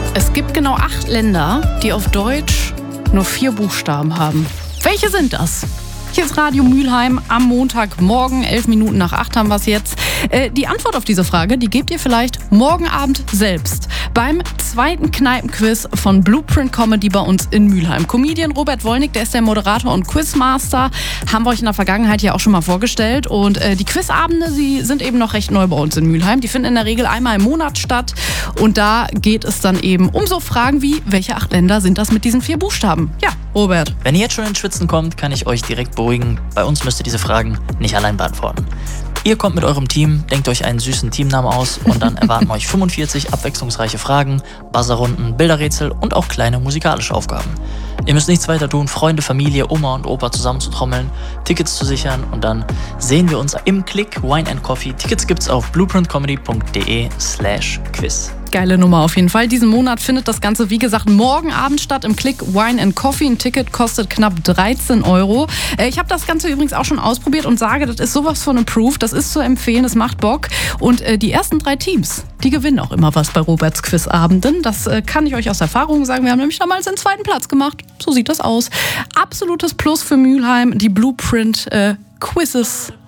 Es gibt genau 8 Länder, die auf Deutsch nur 4 Buchstaben haben. Welche sind das? Hier ist Radio Mülheim am Montagmorgen, 11 Minuten nach 8 haben wir es jetzt. Die Antwort auf diese Frage, die gebt ihr vielleicht morgen Abend selbst beim zweiten Kneipenquiz von Blueprint Comedy bei uns in Mülheim. Comedian Robert Wollnig, der ist der Moderator und Quizmaster, haben wir euch in der Vergangenheit ja auch schon mal vorgestellt. Und die Quizabende, sie sind eben noch recht neu bei uns in Mülheim. Die finden in der Regel einmal im Monat statt. Und da geht es dann eben um so Fragen wie, welche 8 Länder sind das mit diesen 4 Buchstaben? Ja, Robert. Wenn ihr jetzt schon ins Schwitzen kommt, kann ich euch direkt beruhigen. Bei uns müsst ihr diese Fragen nicht allein beantworten. Ihr kommt mit eurem Team, denkt euch einen süßen Teamnamen aus und dann erwarten euch 45 abwechslungsreiche Fragen, Buzzerrunden, Bilderrätsel und auch kleine musikalische Aufgaben. Ihr müsst nichts weiter tun, Freunde, Familie, Oma und Opa zusammenzutrommeln, Tickets zu sichern und dann sehen wir uns im Klick Wine & Coffee. Tickets gibt's auf blueprintcomedy.de/quiz. Geile Nummer auf jeden Fall. Diesen Monat findet das Ganze, wie gesagt, morgen Abend statt im Klick Wine & Coffee. Ein Ticket kostet knapp 13 €. Ich habe das Ganze übrigens auch schon ausprobiert und sage, das ist sowas von approved. Das ist zu empfehlen, das macht Bock. Und die ersten 3 Teams, die gewinnen auch immer was bei Roberts Quizabenden. Das kann ich euch aus Erfahrung sagen. Wir haben nämlich damals den 2. Platz gemacht. So sieht das aus. Absolutes Plus für Mülheim. Die Blueprint Quizzes